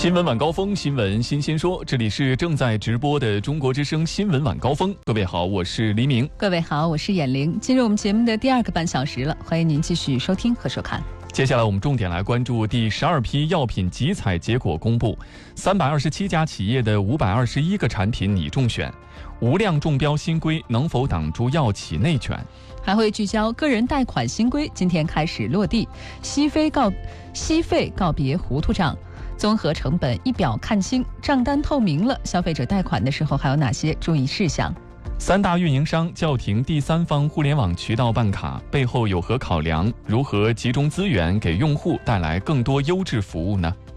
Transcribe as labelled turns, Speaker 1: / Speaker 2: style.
Speaker 1: 新闻晚高峰，新闻新鲜说，这里是正在直播的中国之声新闻晚高峰。各位好，我是黎明。
Speaker 2: 各位好，我是眼玲。进入我们节目的第2个半小时了，欢迎您继续收听和收看。
Speaker 1: 接下来我们重点来关注第12批药品集采结果公布，327家企业的521个产品拟中选，无量中标新规能否挡住药企内卷？
Speaker 2: 还会聚焦个人贷款新规今天开始落地，息费告别糊涂账，综合成本一表看清，账单透明了，消费者贷款的时候还有哪些注意事项
Speaker 1: ？3大运营商叫停第三方互联网渠道办卡，背后有何考量？如何集中资源给用户带来更多优质服务呢？